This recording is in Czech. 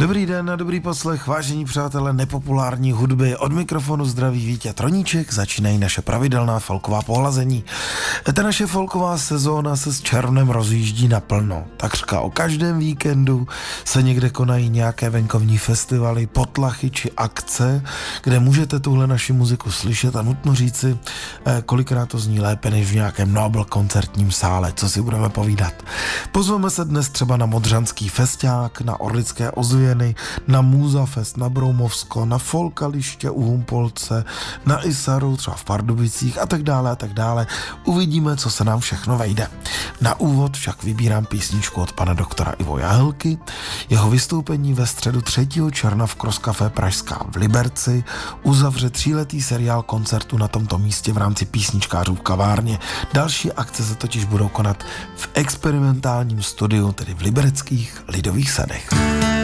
Dobrý den a dobrý poslech, vážení přátelé nepopulární hudby. Od mikrofonu zdraví Vítě Troníček, začínají naše pravidelná folková pohlazení. Ta naše folková sezóna se s červnem rozjíždí naplno. Takřka o každém víkendu se někde konají nějaké venkovní festivaly, potlachy či akce, kde můžete tuhle naši muziku slyšet a nutno říci, kolikrát to zní lépe než v nějakém Nobel koncertním sále, co si budeme povídat. Pozveme se dnes třeba na Modřanský festiák, na Orlické ozvěny, na Múza Fest, na Broumovsko, na Folkaliště u Humpolce, na Isaru, třeba v Pardubicích a tak dále a tak dále. Uvidíme, co se nám všechno vejde. Na úvod však vybírám písničku od pana doktora Ivo Jahelky. Jeho vystoupení ve středu 3. června v Cross Café Pražská v Liberci uzavře 3letý seriál koncertu na tomto místě v rámci písničkářů v kavárně. Další akce se totiž budou konat v experimentálním studiu, tedy v libereckých Lidových sadech.